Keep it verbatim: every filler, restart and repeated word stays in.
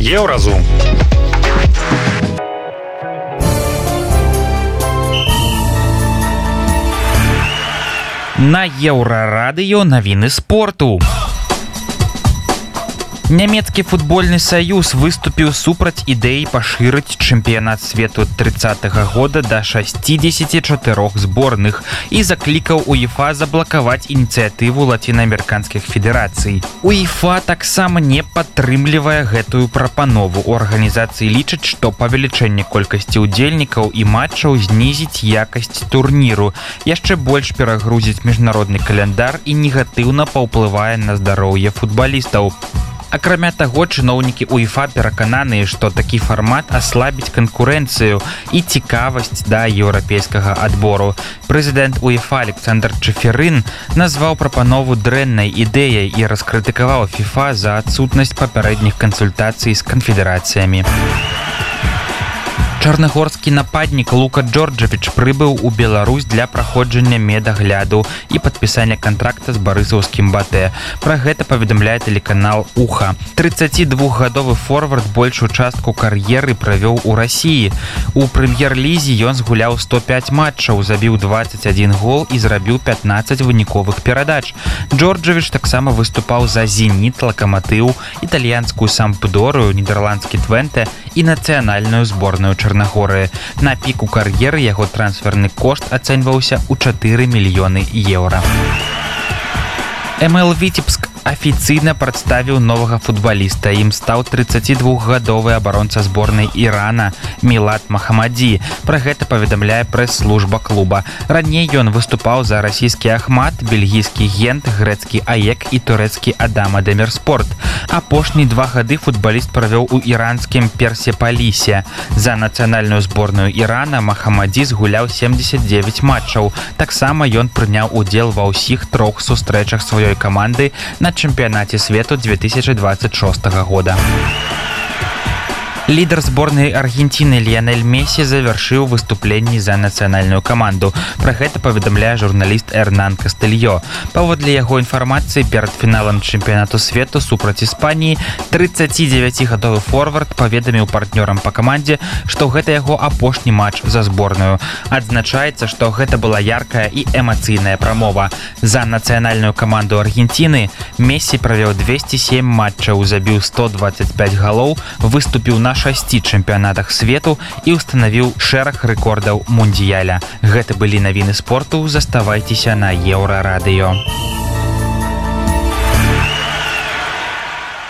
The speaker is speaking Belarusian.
Еўразум. На Еўрарадыё навіны спорту. Нямецкі футбольны саюз выступіў супраць ідэі пашырыць чэмпіянат свету трыццатага года да шасцідзесяці чатырох зборных і заклікаў УЕФА заблакаваць ініцыятыву лацінаамерыканскіх федэрацый. УЕФА таксама не падтрымлівае гэтую прапанову. У арганізацыі лічаць, што павелічэнне колькасці ўдзельнікаў і матчаў знізіць якасць турніру, яшчэ больш перагрузіць міжнародны каляндар і негатыўна паўплывае на здароўе футбалістаў. Акрамя таго, чыноўнікі УЕФА перакананыя, што такі фармат аслабіць канкурэнцыю і цікавасць да еўрапейскага адбору. Прэзідэнт УЕФА Александр Чеферын назваў прапанову дрэннай ідэяй і раскрытыкаваў ФІФА за адсутнасць папярэдніх кансультацый з канфедэрацыямі. Чарнагорскі нападнік Лука Джорджавіч прыбыў у Беларусь для праходжання медагляду і падпісання кантракта з барысаўскім Батэ. Пра гэта паведамляе тэлеканал Уха. трыццацідвухгадовы форвард большую частку кар'еры правёў у Расіі. У прэм'ер-лізе ён згуляў сто пяць матчаў, забіў дваццаць адзін гол і зрабіў пятнаццаць выніковых перадач. Джорджавіч таксама выступаў за Зеніт, Лакаматыў, італьянскую Сампдорыю, нідэрландскі Твэнте і нацыянальную зборную Чарнагорыі. На піку кар'еры яго трансферны кошт ацэньваўся ў чатыры мільёны еўра. эм эл Віцебск афіцыйна прадставіў новага футбаліста. Ім стаў трыццацідвухгадовы абаронца зборнай Ірана Мілад Махамаді. Пра гэта паведамляе прэс-служба клуба. Раней ён выступаў за расійскі Ахмат, бельгійскі Гент, грэцкі Аек і турэцкі Адама Демірспорт. Апошнія два гады футбаліст правёў у іранскім Персепалісе. За нацыянальную зборную Ірана Махамаді згуляў семдзесят дзевяць матчаў. Таксама ён прыняў удзел ва ўсіх трох сустрэчах сваёй каманды на чэмпіянаце свету две тысячи двадцать шостага года. Лідар зборнай Аргенціны Ліянель Месі завяршыў выступленні за нацыянальную каманду. Пра гэта паведамляе журналіст Эрнан Кастэльё. Паводле яго інфармацыі, перад фіналам чэмпіянату свету супраць Іспаніі трыццацідзевяцігадовы форвард паведаміў партнёрам па камандзе, што гэта яго апошні матч за зборную. Адзначаецца, што гэта была яркая і эмацыйная прамова. За нацыянальную каманду Аргенціны Месі правёў двесце сем матчаў, забіў сто дваццаць пяць галоў, выступіў на шасці чэмпіянатах свету і ўстанавіў шэраг рэкордаў мундыяля. Гэта былі навіны спорту. Заставайцеся на Еўрарадыё.